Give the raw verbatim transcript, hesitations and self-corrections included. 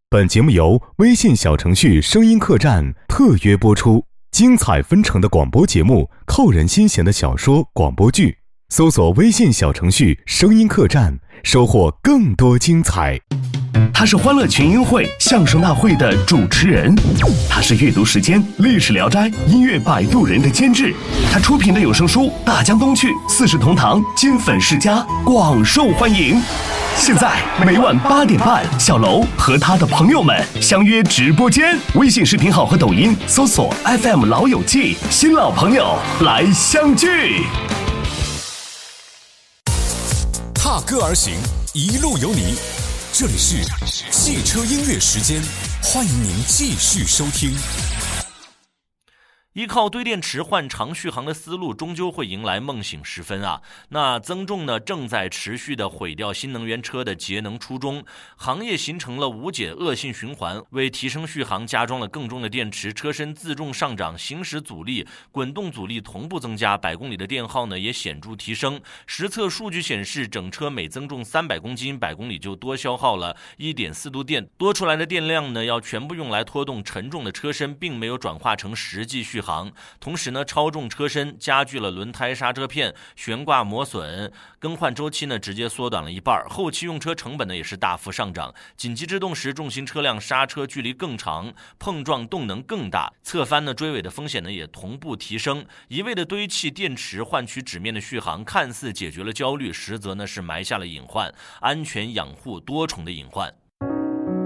本节目由微信小程序声音客栈特约播出，精彩纷呈的广播节目，扣人心弦的小说广播剧，搜索微信小程序声音客栈，收获更多精彩。 他是欢乐群英会相声大会的主持人，他是阅读时间历史聊斋音乐摆渡人的监制，他出品的有声书《大江东去》四世同堂金粉世家广受欢迎。现在每晚八点半，小楼和他的朋友们相约直播间，微信视频号和抖音搜索 F M 老友记，新老朋友来相聚。 踏歌而行，一路有你。这里是汽车音乐时间，欢迎您继续收听。 依靠堆电池换长续航的思路终究会迎来梦醒时分啊！那增重呢，正在持续的毁掉新能源车的节能初衷，行业形成了无解恶性循环。为提升续航，加装了更重的电池，车身自重上涨，行驶阻力、滚动阻力同步增加，百公里的电耗呢也显著提升。实测数据显示，整车每增重三百公斤，百公里就多消耗了 一点四度电，多出来的电量呢要全部用来拖动沉重的车身，并没有转化成实际续航。同时呢，超重车身加剧了轮胎、刹车片、悬挂磨损，更换周期呢直接缩短了一半，后期用车成本呢也是大幅上涨。紧急制动时，重型车辆刹车距离更长，碰撞动能更大，侧翻呢追尾的风险呢也同步提升。一味的堆砌电池换取纸面的续航，看似解决了焦虑，实则呢是埋下了隐患，安全养护多重的隐患。